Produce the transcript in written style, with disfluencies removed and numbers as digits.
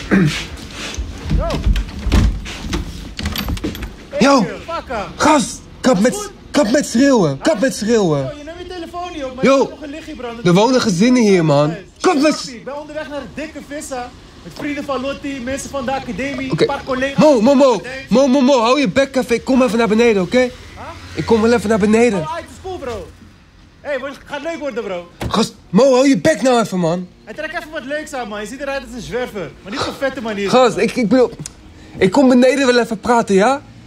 Yo, gast, kap met schreeuwen. Kap met schreeuwen. Yo, je neemt je telefoon niet op, maar Yo, je hebt nog een lichtje branden. er wonen gezinnen hier, man. Kap met... Ik ben onderweg naar de dikke vissa. Met vrienden van Lotti, mensen van de academie, Oké. een paar collega's. Mo, hou je bek even. Ik kom even naar beneden, oké? Ik kom wel even naar beneden. Oh, het is cool, bro. Hé, gaat leuk worden, bro. Gast, Mo, hou je bek nou even, man. Hij trekt even wat leuks aan, man. Je ziet eruit als een zwerver. Maar niet op een vette manier. Gast, ik bedoel... Ik kom beneden wel even praten, ja?